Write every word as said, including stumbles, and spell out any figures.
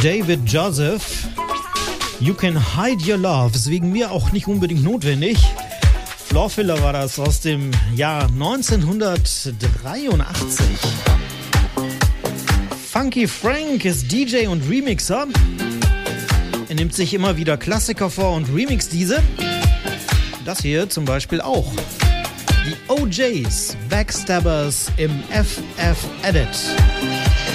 David Joseph. You can hide your love. Ist wegen mir auch nicht unbedingt notwendig. Floorfiller war das aus dem Jahr neunzehnhundertdreiundachtzig. Funky Frank ist D J und Remixer. Er nimmt sich immer wieder Klassiker vor und remixt diese. Das hier zum Beispiel auch. Die O Js, Backstabbers im F F Edit.